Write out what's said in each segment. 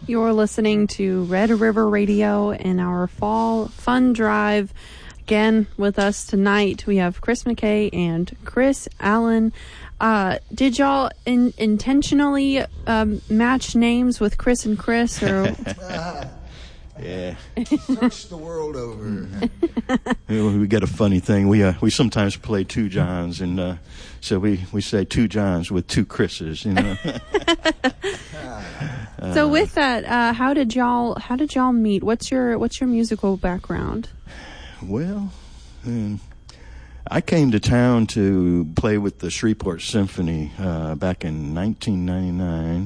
You're listening to Red River Radio in our fall fun drive. Again, with us tonight, we have Chris McKay and Chris Allen. Did y'all intentionally match names with Chris and Chris? Or? Yeah. Search the world over. We got a funny thing. We sometimes play two Johns, and so we say two Johns with two Chris's. You know. So with that, how did y'all meet? What's your musical background? Well, I came to town to play with the Shreveport Symphony back in 1999,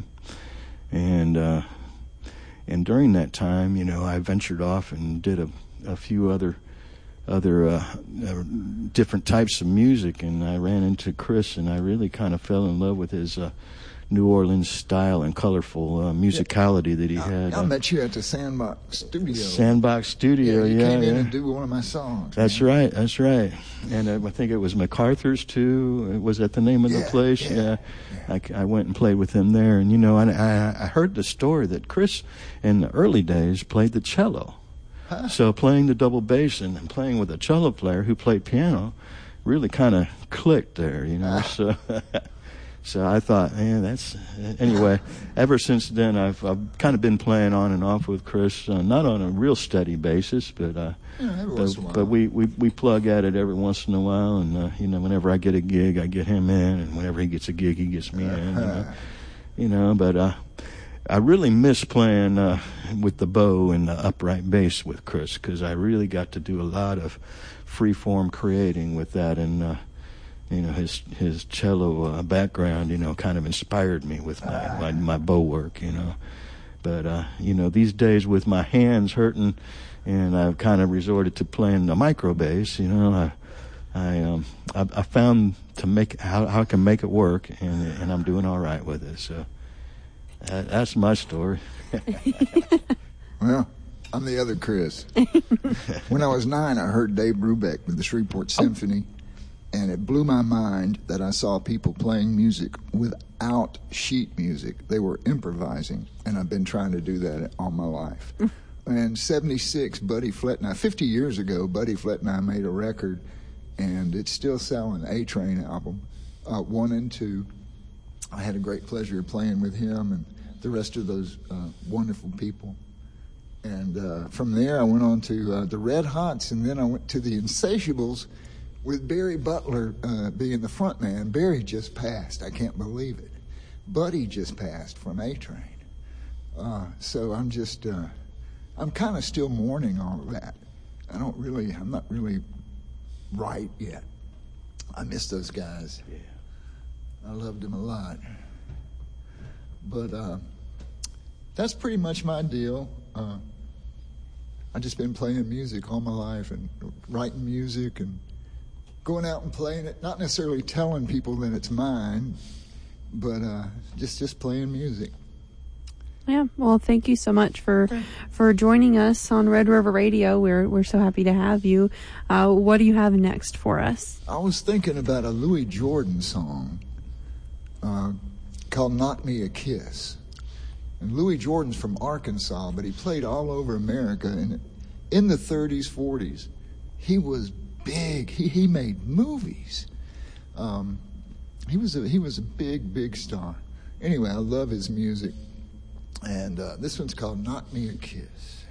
and during that time, you know, I ventured off and did a few other different types of music, and I ran into Chris, and I really kind of fell in love with his New Orleans style and colorful musicality that he had. I met you at the Sandbox Studio. Sandbox Studio, you came in and do one of my songs. That's right. And I think it was MacArthur's too. Was that the name of the place? Yeah. I went and played with him there, and you know, I heard the story that Chris, in the early days, played the cello. Huh? So playing the double bass and playing with a cello player who played piano really kind of clicked there, you know. So I thought, man, anyway, ever since then, I've kind of been playing on and off with Chris, not on a real steady basis, but we plug at it every once in a while, and you know, whenever I get a gig, I get him in, and whenever he gets a gig, he gets me in, you know, but I really miss playing with the bow and the upright bass with Chris, because I really got to do a lot of free-form creating with that, and you know, his cello background, you know, kind of inspired me with my bow work, you know. But, you know, these days with my hands hurting, and I've kind of resorted to playing the micro bass, you know, I found how I can make it work, and I'm doing all right with it. So that's my story. Well, I'm the other Chris. When I was 9, I heard Dave Brubeck with the Shreveport Symphony. And it blew my mind that I saw people playing music without sheet music. They were improvising, and I've been trying to do that all my life. And 76, Buddy Flett and I, 50 years ago, Buddy Flett and I made a record, and it's still selling, A-Train album, 1 and 2. I had a great pleasure of playing with him and the rest of those wonderful people. And from there, I went on to the Red Hots, and then I went to the Insatiables, with Barry Butler being the front man. Barry just passed. I can't believe it. Buddy just passed from A-Train. So I'm just, I'm kind of still mourning all of that. I'm not really right yet. I miss those guys. Yeah. I loved them a lot. But that's pretty much my deal. I've just been playing music all my life and writing music and going out and playing it, not necessarily telling people that it's mine, but just playing music. Yeah, well, thank you so much for joining us on Red River Radio. We're so happy to have you. What do you have next for us? I was thinking about a Louis Jordan song called "Knock Me a Kiss." And Louis Jordan's from Arkansas, but he played all over America. And in the 30s, 40s, he was big. He made movies. He was a big star. Anyway, I love his music, and this one's called "Knock Me a Kiss."